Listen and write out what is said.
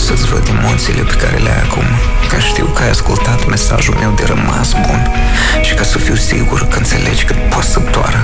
să-ți văd emoțiile pe care le ai acum, că știu că ai ascultat mesajul meu de rămas bun și ca să fiu sigur că înțelegi că poți să doară